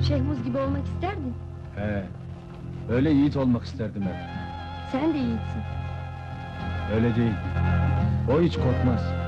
Şehmuz gibi olmak isterdin. He, öyle yiğit olmak isterdim hep. Sen de yiğitsin. Öyle değil. O hiç korkmaz.